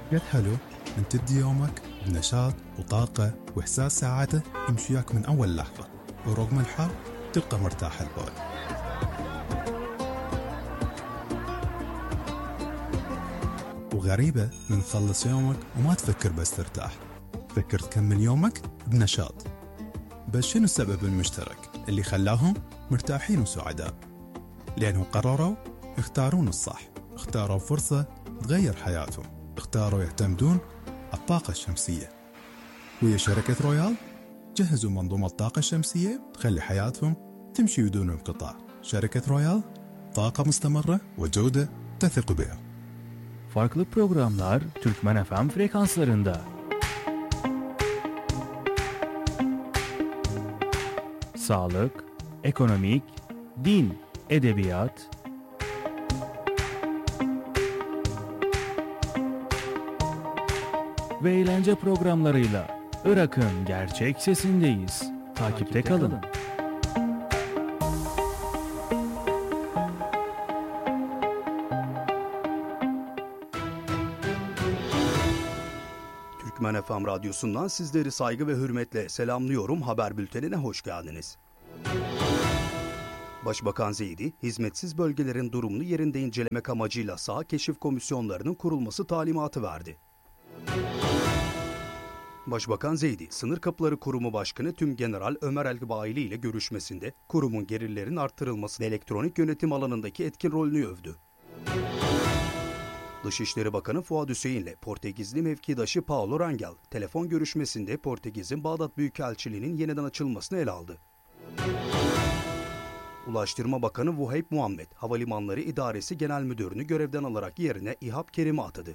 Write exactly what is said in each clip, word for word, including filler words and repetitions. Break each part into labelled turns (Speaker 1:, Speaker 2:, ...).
Speaker 1: قد حلو من تبدي يومك بنشاط وطاقة وإحساس سعادة يمشيك من أول لحظة، ورغم الحر تبقى مرتاح البال. وغريبة من تخلص يومك وما تفكر بس ترتاح، تفكر تكمل يومك بنشاط. بس شنو السبب المشترك اللي خلاهم مرتاحين وسعداء؟ لأنهم قرروا يختارون الصح، اختاروا فرصة تغير حياتهم، اختاروا يعتمدون على الطاقة الشمسية. ويا شركة رويال جهزوا منظومة الطاقة الشمسية تخلي حياتهم تمشي بدون انقطاع. شركة رويال، طاقة مستمرة وجودة تثق بها.
Speaker 2: Farklı programlar Türkmen F M frekanslarında. Sağlık, ekonomik, din, edebiyat, ve eğlence programlarıyla Irak'ın gerçek sesindeyiz. Takipte kalın.
Speaker 3: Türkmen F M Radyosu'ndan sizleri saygı ve hürmetle selamlıyorum. Haber bültenine hoş geldiniz. Başbakan Zeydi, hizmetsiz bölgelerin durumunu yerinde incelemek amacıyla saha keşif komisyonlarının kurulması talimatı verdi. Başbakan Zeydi, Sınır Kapıları Kurumu Başkanı Tümgeneral Ömer Elbaili ile görüşmesinde kurumun gelirlerin artırılması ve elektronik yönetim alanındaki etkin rolünü övdü. Dışişleri Bakanı Fuad Hüseyin ile Portekizli mevkidaşı Paulo Rangel, telefon görüşmesinde Portekiz'in Bağdat Büyükelçiliği'nin yeniden açılmasını ele aldı. Ulaştırma Bakanı Vuheyb Muhammed, Havalimanları İdaresi Genel Müdürünü görevden alarak yerine İhab Kerim'i atadı.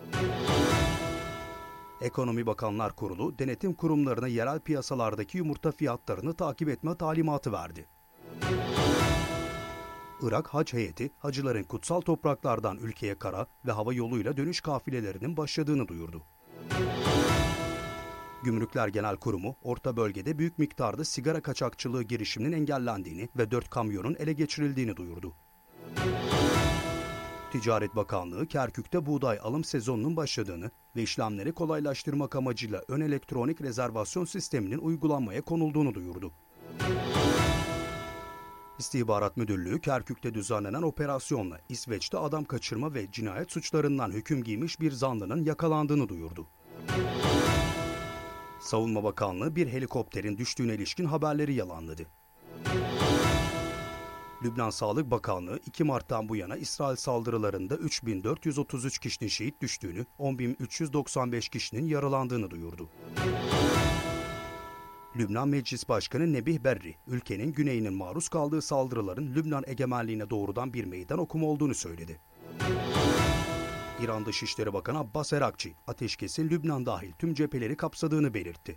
Speaker 3: Ekonomi Bakanlar Kurulu, denetim kurumlarına yerel piyasalardaki yumurta fiyatlarını takip etme talimatı verdi. Irak Hac Heyeti, hacıların kutsal topraklardan ülkeye kara ve hava yoluyla dönüş kafilelerinin başladığını duyurdu. Gümrükler Genel Kurumu, orta bölgede büyük miktarda sigara kaçakçılığı girişiminin engellendiğini ve dört kamyonun ele geçirildiğini duyurdu. Ticaret Bakanlığı, Kerkük'te buğday alım sezonunun başladığını ve işlemleri kolaylaştırmak amacıyla ön elektronik rezervasyon sisteminin uygulanmaya konulduğunu duyurdu. İstihbarat Müdürlüğü, Kerkük'te düzenlenen operasyonla İsveç'te adam kaçırma ve cinayet suçlarından hüküm giymiş bir zanlının yakalandığını duyurdu. Savunma Bakanlığı, bir helikopterin düştüğüne ilişkin haberleri yalanladı. Lübnan Sağlık Bakanlığı, iki Mart'tan bu yana İsrail saldırılarında üç bin dört yüz otuz üç kişinin şehit düştüğünü, on bin üç yüz doksan beş kişinin yaralandığını duyurdu. Lübnan Meclis Başkanı Nebih Berri, ülkenin güneyinin maruz kaldığı saldırıların Lübnan egemenliğine doğrudan bir meydan okuma olduğunu söyledi. İran Dışişleri Bakanı Abbas Erakçi, ateşkesin Lübnan dahil tüm cepheleri kapsadığını belirtti.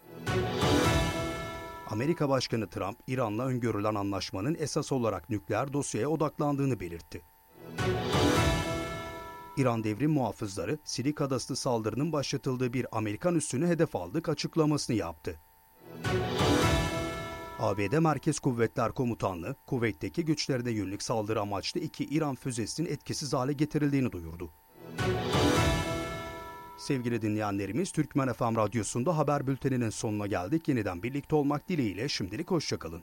Speaker 3: Amerika Başkanı Trump, İran'la öngörülen anlaşmanın esas olarak nükleer dosyaya odaklandığını belirtti. İran Devrim Muhafızları, Silik Adası saldırının başlatıldığı bir Amerikan üssünü hedef aldık açıklamasını yaptı. A B D Merkez Kuvvetler Komutanlığı, Kuveyt'teki güçlerine yönelik saldırı amaçlı iki İran füzesinin etkisiz hale getirildiğini duyurdu. Sevgili dinleyenlerimiz, Türkmen F M Radyosu'nda haber bülteninin sonuna geldik. Yeniden birlikte olmak dileğiyle şimdilik hoşçakalın.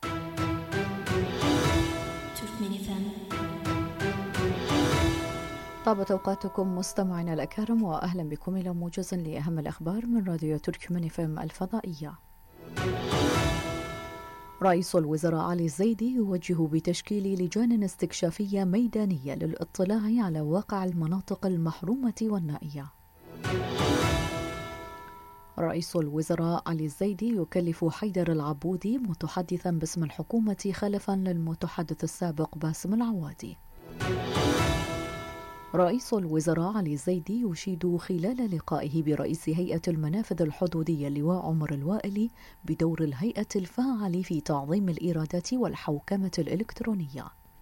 Speaker 4: طابت أوقاتكم مستمعينا الأكارم وأهلا بكم إلى موجز لأهم الأخبار من راديو تركمان اف ام الفضائية. رئيس الوزراء علي الزيدي يوجه بتشكيل لجان استكشافية ميدانية للاطلاع على واقع المناطق المحرومة والنائية. رئيس الوزراء علي الزيدي يكلف حيدر العبودي متحدثا باسم الحكومة خلفا للمتحدث السابق باسم العوادي. رئيس الوزراء علي الزيدي يشيد خلال لقائه برئيس هيئة المنافذ الحدودية اللواء عمر الوائلي بدور الهيئة الفاعل في تعظيم الإيرادات والحوكمة الإلكترونية.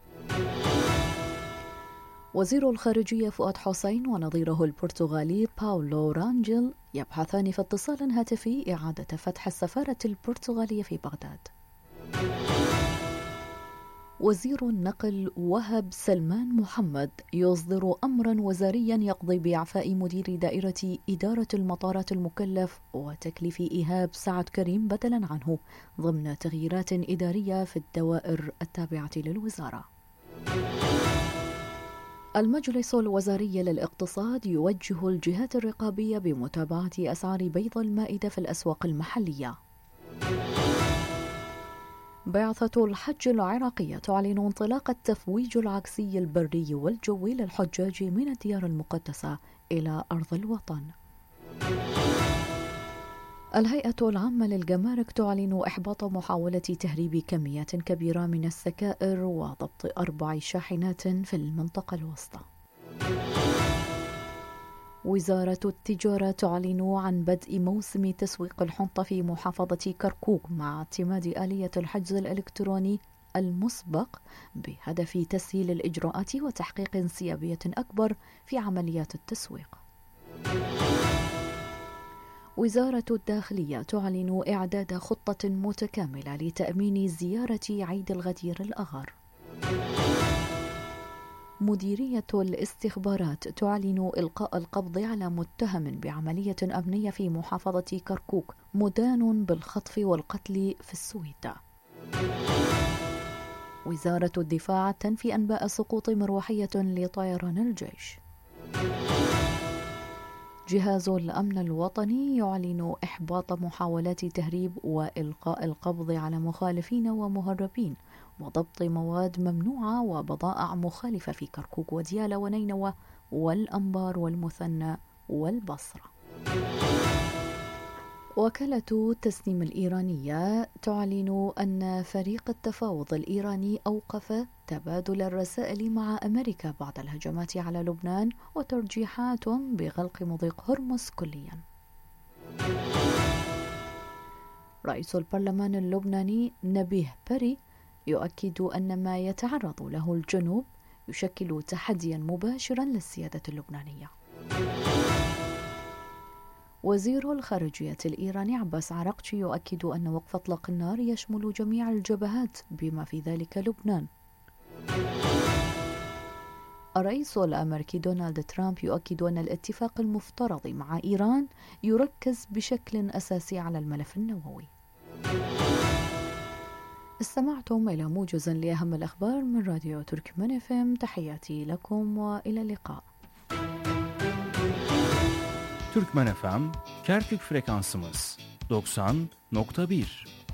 Speaker 4: وزير الخارجية فؤاد حسين ونظيره البرتغالي باولو رانجيل يبحثان في اتصال هاتفي إعادة فتح السفارة البرتغالية في بغداد. وزير النقل وهب سلمان محمد يصدر أمرا وزاريا يقضي بإعفاء مدير دائرة إدارة المطارات المكلف وتكليف إيهاب سعد كريم بدلا عنه ضمن تغييرات إدارية في الدوائر التابعة للوزارة. المجلس الوزاري للاقتصاد يوجه الجهات الرقابية بمتابعة أسعار بيض المائدة في الأسواق المحلية. بعثة الحج العراقية تعلن انطلاق التفويج العكسي البري والجوي للحجاج من الديار المقدسة إلى أرض الوطن. الهيئة العامة للجمارك تعلن إحباط محاولة تهريب كميات كبيرة من السكائر وضبط أربع شاحنات في المنطقة الوسطى. وزارة التجارة تعلن عن بدء موسم تسويق الحنطة في محافظة كركوك مع اعتماد آلية الحجز الإلكتروني المسبق بهدف تسهيل الإجراءات وتحقيق انسيابية أكبر في عمليات التسويق. وزارة الداخلية تعلن إعداد خطة متكاملة لتأمين زيارة عيد الغدير الأغر. مديرية الاستخبارات تعلن إلقاء القبض على متهم بعملية أمنية في محافظة كركوك مدان بالخطف والقتل في السويد. وزارة الدفاع تنفي أنباء سقوط مروحية لطيران الجيش. جهاز الأمن الوطني يعلن إحباط محاولات تهريب وإلقاء القبض على مخالفين ومهربين وضبط مواد ممنوعة وبضائع مخالفة في كركوك وديالى ونينوى والأنبار والمثنى والبصرة. وكالة تسنيم الإيرانية تعلن أن فريق التفاوض الإيراني أوقف تبادل الرسائل مع أمريكا بعد الهجمات على لبنان وترجيحات بغلق مضيق هرمز كليا. رئيس البرلمان اللبناني نبيه بري يؤكد أن ما يتعرض له الجنوب يشكل تحديا مباشرا للسيادة اللبنانية. وزير الخارجية الإيراني عباس عراقچي يؤكد أن وقف إطلاق النار يشمل جميع الجبهات بما في ذلك لبنان. الرئيس الأمريكي دونالد ترامب يؤكد أن الاتفاق المفترض مع إيران يركز بشكل أساسي على الملف النووي. استمعتم إلى موجز لأهم الأخبار من راديو تركمان اف ام. تحياتي لكم وإلى اللقاء.
Speaker 2: Türkmen F M, Kerkük frekansımız doksan nokta bir.